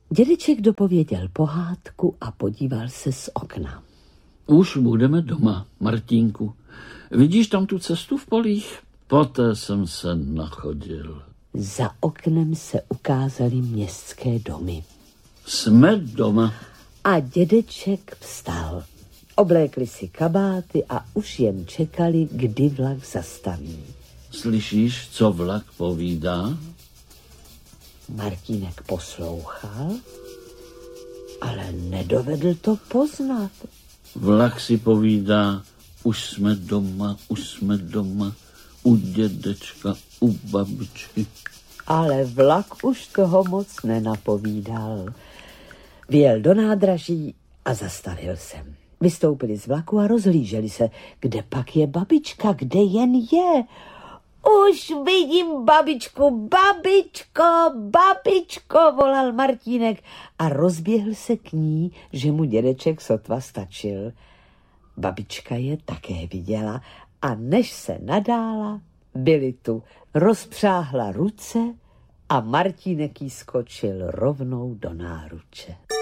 Dědeček dopověděl pohádku a podíval se z okna. Už budeme doma, Martínku. Vidíš tam tu cestu v polích? Poté jsem se nachodil. Za oknem se ukázaly městské domy. Jsme doma. A dědeček vstal. Oblékli si kabáty a už jen čekali, kdy vlak zastaví. Slyšíš, co vlak povídá? Martínek poslouchal, ale nedovedl to poznat. Vlak si povídá, už jsme doma, u dědečka, u babičky. Ale vlak už toho moc nenapovídal. Vyjel do nádraží a zastavil se. Vystoupili z vlaku a rozhlíželi se, kde pak je babička, kde jen je. Už vidím babičku, babičko, volal Martínek a rozběhl se k ní, že mu dědeček sotva stačil. Babička je také viděla a než se nadála, byli tu, rozpřáhla ruce a Martínek jí skočil rovnou do náruče.